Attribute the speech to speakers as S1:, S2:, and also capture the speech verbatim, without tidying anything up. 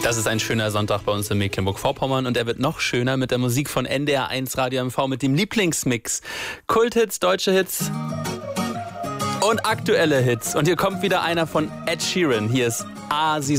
S1: Das ist ein schöner Sonntag bei uns in Mecklenburg-Vorpommern und er wird noch schöner mit der Musik von N D R eins Radio M V mit dem Lieblingsmix. Kulthits, deutsche Hits und aktuelle Hits. Und hier kommt wieder einer von Ed Sheeran. Hier ist Ah, sie